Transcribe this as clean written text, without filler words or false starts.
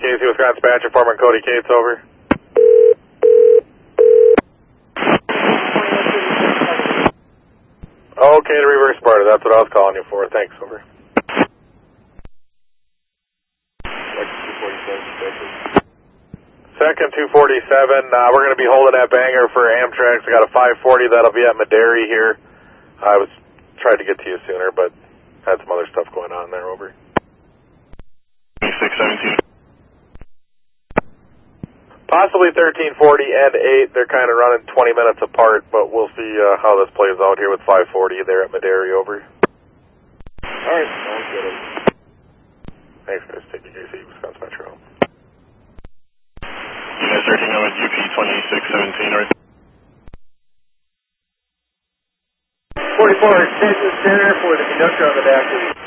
Casey, Wisconsin Dispatcher, Foreman Cody Cates, over. Okay, to reverse Sparta, that's what I was calling you for. Thanks, over. Second 247, we're going to be holding that banger for Amtrak. I got a 540 that'll be at Madary here. I was trying to get to you sooner, but had some other stuff going on there, over. 2617. Possibly 1340 and 8. They're kind of running 20 minutes apart, but we'll see how this plays out here with 540 there at Madary, over. Alright, sounds good. Thanks, guys. Take it easy, Wisconsin Metro. You guys are working on with UP 2617, right? 44, Extension Center for the conductor on the back.